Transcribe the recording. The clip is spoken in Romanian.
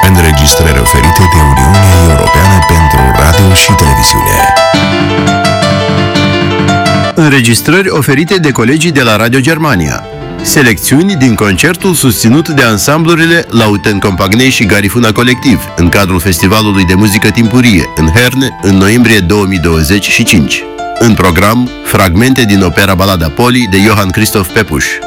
Înregistrări oferite de Uniunea Europeană pentru Radio și Televiziune. Înregistrări oferite de colegii de la Radio Germania. Selecțiuni din concertul susținut de ansamblurile Lauten Compagnei și Garifuna Colectiv în cadrul Festivalului de Muzică Timpurie în Herne în noiembrie 2025. În program, fragmente din opera Balada Poli de Johann Christoph Pepusch.